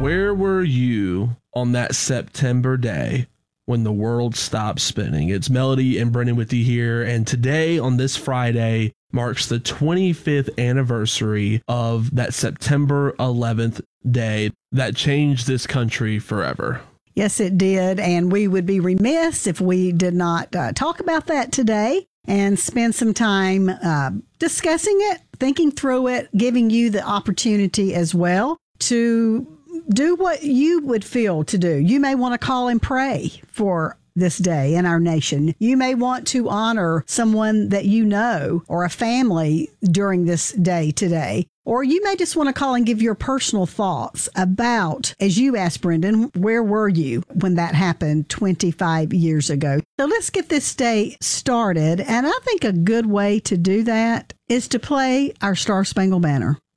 where were you on that September day when the world stopped spinning? It's Melody and Brendan with you here, and today on this Friday marks the 25th anniversary of that September 11th day that changed this country forever. Yes, it did, and we would be remiss if we did not talk about that today and spend some time discussing it, thinking through it, giving you the opportunity as well to do what you would feel to do. You may want to call and pray for this day in our nation. You may want to honor someone that you know or a family during this day today. Or you may just want to call and give your personal thoughts about, as you asked Brendan, where were you when that happened 25 years ago? So let's get this day started. And I think a good way to do that is to play our Star Spangled Banner.